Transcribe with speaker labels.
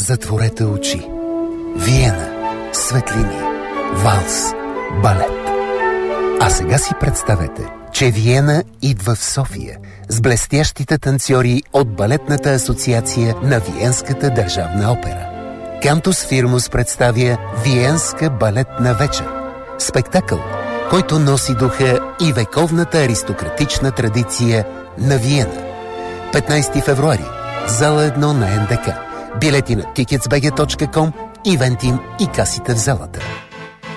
Speaker 1: Затворете очи. Виена. Светлини. Валс. Балет. А сега си представете, че Виена идва в София с блестящите танцори от Балетната асоциация на Виенската държавна опера. Кантус Фирмус представя Виенска балетна вечер. Спектакъл, който носи духа и вековната аристократична традиция на Виена. 15 февруари. Зала 1 на НДК. Билети на ticketsbg.com, Ивентим и касите в залата.